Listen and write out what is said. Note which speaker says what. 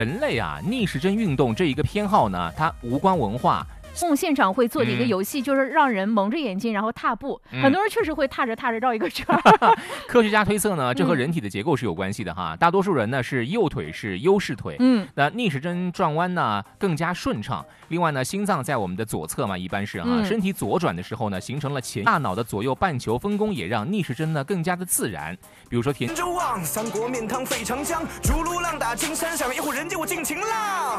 Speaker 1: 人类啊，逆时针运动这一个偏好呢，它无关文化。
Speaker 2: 现场会做的一个游戏，就是让人蒙着眼睛然后踏步，很多人确实会踏着绕一个圈。
Speaker 1: 科学家推测呢，这和人体的结构是有关系的哈。大多数人呢是右腿是优势腿，那逆时针转弯呢更加顺畅。另外呢，心脏在我们的左侧嘛，一般是身体左转的时候呢，形成了大脑的左右半球分工，也让逆时针呢更加的自然。比如说田州望，三国面汤沸长江，竹炉浪打青山上，一户人家我尽情浪。